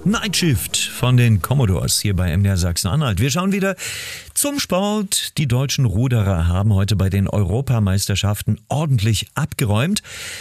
Night Shift von den Commodores hier bei MDR Sachsen-Anhalt. Wir schauen wieder zum Sport. Die deutschen Ruderer haben heute bei den Europameisterschaften ordentlich abgeräumt.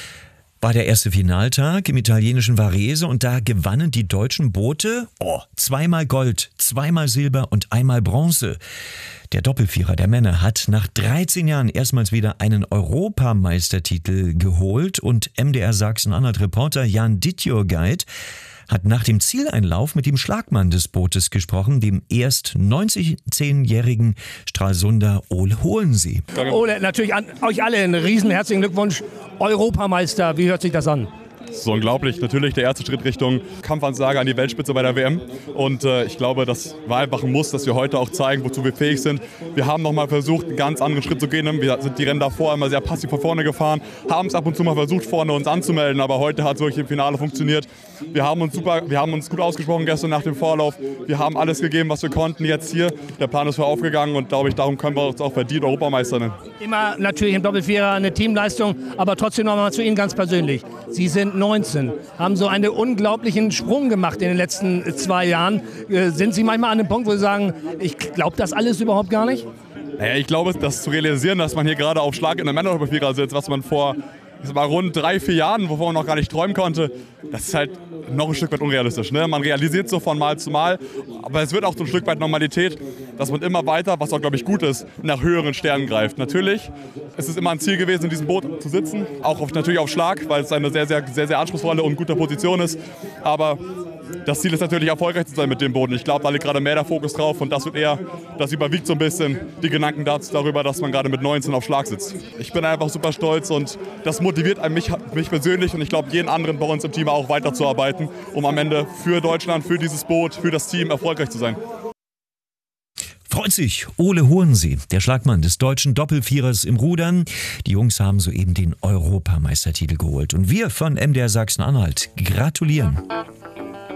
War der erste Finaltag im italienischen Varese und da gewannen die deutschen Boote zweimal Gold, zweimal Silber und einmal Bronze. Der Doppelvierer der Männer hat nach 13 Jahren erstmals wieder einen Europameistertitel geholt und MDR Sachsen-Anhalt-Reporter Jan Dittjorgeit hat nach dem Zieleinlauf mit dem Schlagmann des Bootes gesprochen, dem erst 19-jährigen Stralsunder Ole Hohensee. Ole, natürlich an euch alle einen riesen herzlichen Glückwunsch. Europameister, wie hört sich das an? So unglaublich. Natürlich der erste Schritt Richtung Kampfansage an die Weltspitze bei der WM. Und ich glaube, das war einfach ein Muss, dass wir heute auch zeigen, wozu wir fähig sind. Wir haben nochmal versucht, einen ganz anderen Schritt zu gehen. Wir sind die Rennen davor immer sehr passiv von vorne gefahren, haben es ab und zu mal versucht, vorne uns anzumelden. Aber heute hat es wirklich im Finale funktioniert. Wir haben uns gut ausgesprochen gestern nach dem Vorlauf. Wir haben alles gegeben, was wir konnten. Jetzt hier, der Plan ist voll aufgegangen und glaube ich, darum können wir uns auch verdient Europameister nennen. Immer natürlich im Doppelvierer eine Teamleistung, aber trotzdem nochmal zu Ihnen ganz persönlich. Sie sind 19, haben so einen unglaublichen Sprung gemacht in den letzten 2 Jahren. Sind Sie manchmal an einem Punkt, wo Sie sagen, ich glaube das alles überhaupt gar nicht? Naja, ich glaube, das zu realisieren, dass man hier gerade auf Schlag in der Männerdoppelvierer sitzt, was man vor rund 3-4 Jahren, wovon man noch gar nicht träumen konnte, das ist halt noch ein Stück weit unrealistisch. Ne? Man realisiert so von Mal zu Mal, aber es wird auch so ein Stück weit Normalität, dass man immer weiter, was auch glaube ich gut ist, nach höheren Sternen greift. Natürlich ist es immer ein Ziel gewesen, in diesem Boot zu sitzen, auch natürlich auf Schlag, weil es eine sehr, sehr, sehr, sehr anspruchsvolle und gute Position ist, aber das Ziel ist natürlich, erfolgreich zu sein mit dem Boden. Ich glaube, da liegt gerade mehr der Fokus drauf und das überwiegt so ein bisschen die Gedanken darüber, dass man gerade mit 19 auf Schlag sitzt. Ich bin einfach super stolz und das motiviert mich persönlich und ich glaube jeden anderen bei uns im Team auch weiterzuarbeiten, um am Ende für Deutschland, für dieses Boot, für das Team erfolgreich zu sein. Freut sich Ole Hohensee, der Schlagmann des deutschen Doppelvierers im Rudern. Die Jungs haben soeben den Europameistertitel geholt und wir von MDR Sachsen-Anhalt gratulieren.